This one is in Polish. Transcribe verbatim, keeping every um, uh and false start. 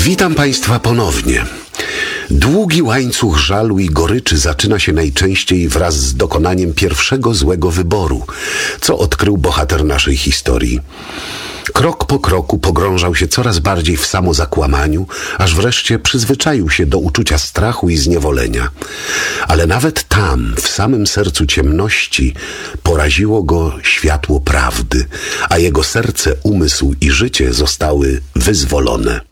Witam Państwa ponownie. Długi łańcuch żalu i goryczy zaczyna się najczęściej wraz z dokonaniem pierwszego złego wyboru, co odkrył bohater naszej historii. Krok po kroku pogrążał się coraz bardziej w samozakłamaniu, aż wreszcie przyzwyczaił się do uczucia strachu i zniewolenia. Ale nawet tam, w samym sercu ciemności, poraziło go światło prawdy, a jego serce, umysł i życie zostały wyzwolone.